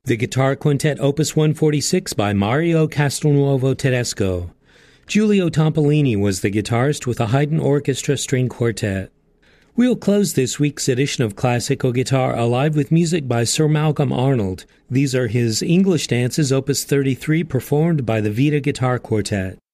The Guitar Quintet Opus 146 by Mario Castelnuovo Tedesco. Giulio Tompolini was the guitarist with the Haydn Orchestra String Quartet. We'll close this week's edition of Classical Guitar Alive with music by Sir Malcolm Arnold. These are his English dances, Opus 33, performed by the Vita Guitar Quartet.